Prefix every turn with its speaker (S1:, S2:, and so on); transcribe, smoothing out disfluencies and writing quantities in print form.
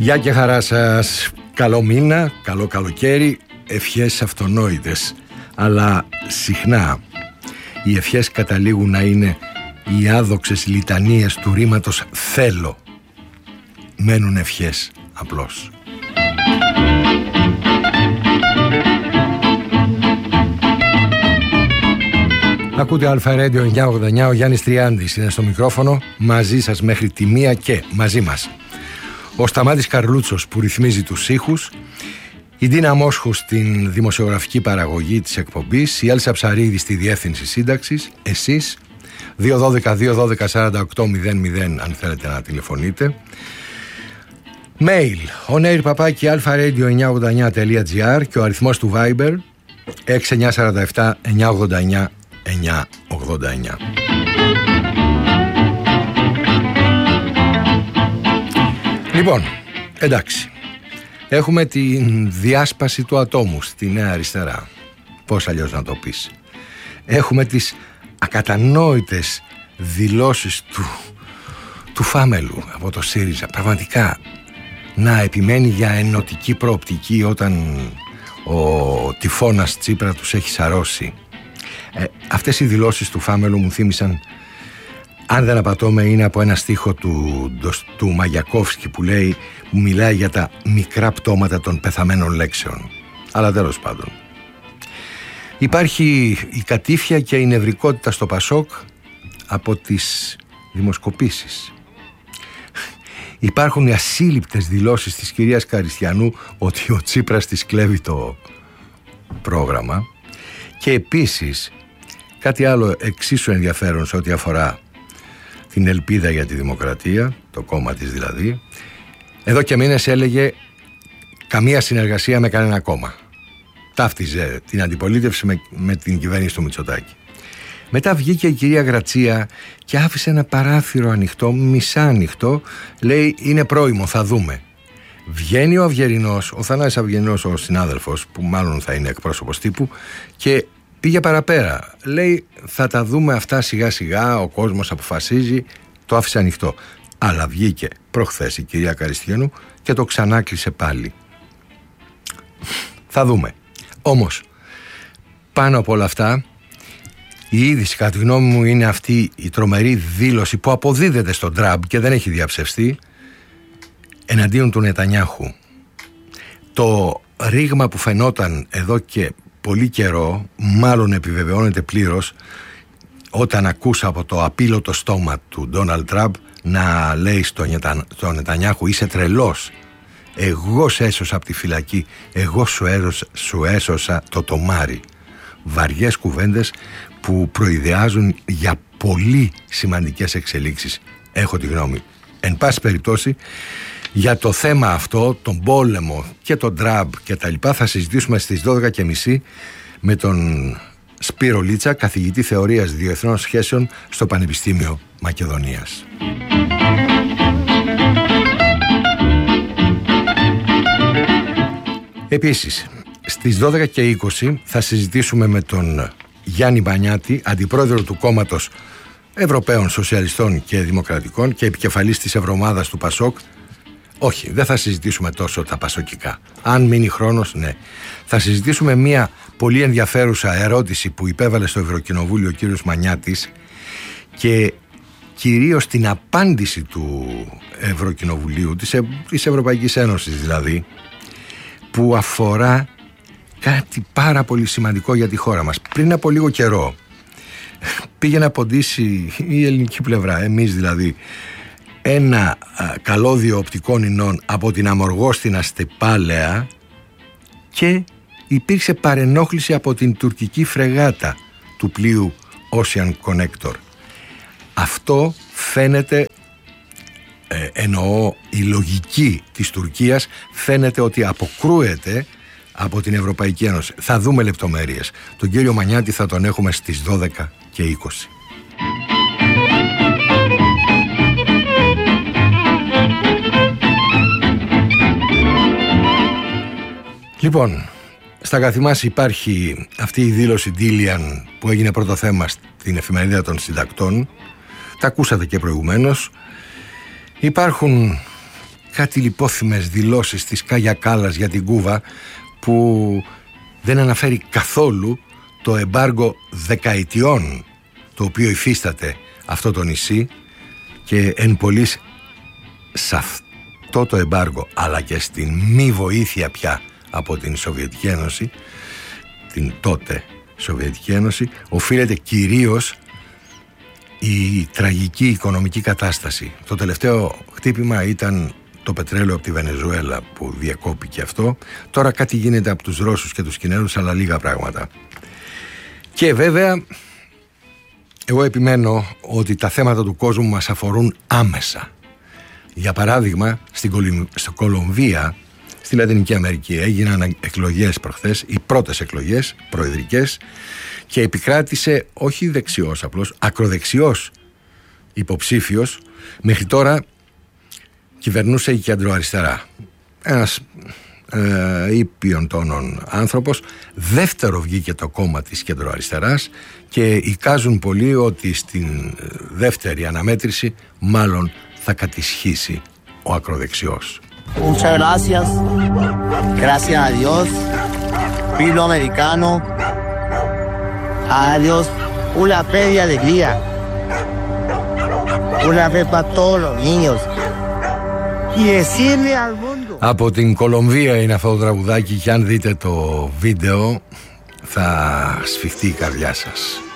S1: Γεια και χαρά σας. Καλό μήνα, καλό καλοκαίρι. Ευχές αυτονόητες. Αλλά συχνά οι ευχές καταλήγουν να είναι οι άδοξες λιτανίες του ρήματος θέλω. Μένουν ευχές απλώς. Ακούτε Αλφα Radio 989, ο Γιάννης Τριάντης είναι στο μικρόφωνο, μαζί σας μέχρι τη 1 και μαζί μας ο Σταμάτης Καρλούτσος που ρυθμίζει τους ήχους, η Ντίνα Μόσχου στην δημοσιογραφική παραγωγή της εκπομπής, η Έλσα Ψαρίδη στη διεύθυνση σύνταξης, εσείς 212-212-4800 αν θέλετε να τηλεφωνείτε. Mail onair@alfaradio989.gr και ο αριθμός του Viber 6947 989 989. Λοιπόν, εντάξει, έχουμε την διάσπαση του ατόμου στη Νέα Αριστερά. Πώς αλλιώς να το πεις. Έχουμε τις ακατανόητες δηλώσεις του Φάμελου από το ΣΥΡΙΖΑ. Πραγματικά να επιμένει για ενωτική προοπτική όταν ο τυφώνας Τσίπρα τους έχει σαρώσει. Αυτές οι δηλώσεις του Φάμελου μου θύμισαν, αν δεν απατώμε, είναι από ένα στίχο του Μαγιακόφσκι που μιλάει για τα μικρά πτώματα των πεθαμένων λέξεων. Αλλά τέλος πάντων, υπάρχει η κατήφια και η νευρικότητα στο Πασόκ από τις δημοσκοπήσεις. Υπάρχουν οι ασύλληπτες δηλώσεις της κυρίας Καριστιανού ότι ο Τσίπρας της κλέβει το πρόγραμμα. Και επίσης κάτι άλλο εξίσου ενδιαφέρον σε ό,τι αφορά την ελπίδα για τη δημοκρατία, το κόμμα της δηλαδή. Εδώ και μήνες έλεγε καμία συνεργασία με κανένα κόμμα. Ταύτιζε την αντιπολίτευση με την κυβέρνηση του Μητσοτάκη. Μετά βγήκε η κυρία Γρατσία και άφησε ένα παράθυρο ανοιχτό, μισά ανοιχτό, λέει είναι πρόημο, θα δούμε. Βγαίνει ο Αυγερινός, ο Θανάσης Αυγερινός, ο συνάδελφος που μάλλον θα είναι εκπρόσωπος τύπου, και πήγε παραπέρα. Λέει θα τα δούμε αυτά σιγά σιγά, ο κόσμος αποφασίζει, το άφησε ανοιχτό. Αλλά βγήκε προχθές η κυρία Καριστιανού και το ξανάκλεισε πάλι. Θα δούμε. Όμως πάνω από όλα αυτά η είδηση κατά τη γνώμη μου είναι αυτή η τρομερή δήλωση που αποδίδεται στον Τραμπ και δεν έχει διαψευστεί εναντίον του Νετανιάχου. Το ρήγμα που φαινόταν εδώ και πολύ καιρό μάλλον επιβεβαιώνεται πλήρως όταν ακούσα από το απίλωτο στόμα του Ντόναλντ Τραμπ να λέει στο Νετανιάχου είσαι τρελός, εγώ σε έσωσα από τη φυλακή, εγώ σου έσωσα το τομάρι. Βαριές κουβέντες που προειδεάζουν για πολύ σημαντικές εξελίξεις, έχω τη γνώμη. Εν πάση περιπτώσει, για το θέμα αυτό, τον πόλεμο και τον Τραμπ και τα λοιπά, θα συζητήσουμε στις 12:30 με τον Σπύρο Λίτσα, καθηγητή θεωρίας διεθνών σχέσεων στο Πανεπιστήμιο Μακεδονίας. Επίσης, στις 12:20 θα συζητήσουμε με τον Γιάννη Μπανιάτη, αντιπρόεδρο του κόμματος Ευρωπαίων Σοσιαλιστών και Δημοκρατικών και επικεφαλής της Ευρωομάδας του Πασόκ. Όχι, δεν θα συζητήσουμε τόσο τα πασοκικά. Αν μείνει χρόνος, ναι. Θα συζητήσουμε μια πολύ ενδιαφέρουσα ερώτηση που υπέβαλε στο Ευρωκοινοβούλιο ο κύριος Μανιάτης και κυρίως την απάντηση του Ευρωκοινοβουλίου, της Ευρωπαϊκής Ένωσης δηλαδή, που αφορά κάτι πάρα πολύ σημαντικό για τη χώρα μας. Πριν από λίγο καιρό πήγε να ποντίσει η ελληνική πλευρά, εμείς δηλαδή, ένα καλώδιο οπτικών ινών από την Αμοργόστινα Στεπάλαια και υπήρξε παρενόχληση από την τουρκική φρεγάτα του πλοίου Ocean Connector. Αυτό φαίνεται, εννοώ η λογική της Τουρκίας, φαίνεται ότι αποκρούεται από την Ευρωπαϊκή Ένωση. Θα δούμε λεπτομέρειες. Τον κύριο Μανιάτη θα τον έχουμε στις 12:20. Λοιπόν, στα καθημάς υπάρχει αυτή η δήλωση Ντίλιαν που έγινε πρώτο θέμα στην εφημερίδα των συντακτών. Τα ακούσατε και προηγουμένως. Υπάρχουν κάτι λιπόθυμες δηλώσεις της Κάγια Κάλλας για την Κούβα, που δεν αναφέρει καθόλου το εμπάργο δεκαετιών το οποίο υφίσταται αυτό το νησί, και εν πολλοίς σε αυτό το εμπάργο, αλλά και στην μη βοήθεια πια από την Σοβιετική Ένωση, την τότε Σοβιετική Ένωση, οφείλεται κυρίως η τραγική οικονομική κατάσταση. Το τελευταίο χτύπημα ήταν το πετρέλαιο από τη Βενεζουέλα, που διακόπηκε αυτό. Τώρα κάτι γίνεται από τους Ρώσους και τους Κινέζους, αλλά λίγα πράγματα. Και βέβαια εγώ επιμένω ότι τα θέματα του κόσμου μας αφορούν άμεσα. Για παράδειγμα, στην Κολομβία, στη Λατινική Αμερική, έγιναν εκλογές προχθές, οι πρώτες εκλογές προεδρικές, και επικράτησε όχι δεξιός απλώς, ακροδεξιός υποψήφιος. Μέχρι τώρα κυβερνούσε η κεντροαριστερά, ένας ήπιον τόνων άνθρωπος. Δεύτερο βγήκε το κόμμα της κεντροαριστεράς, και εικάζουν πολλοί ότι στην δεύτερη αναμέτρηση μάλλον θα κατισχύσει ο ακροδεξιός.
S2: Muchas gracias. Gracias a Dios. Filo americano. Adiós. Una fe de alegría. Una fe para todos los niños. Y decirle al mundo.
S1: Από την Κολομβία είναι αυτό το τραγουδάκι, και αν δείτε το βίντεο θα σφιχτεί η καρδιά σας.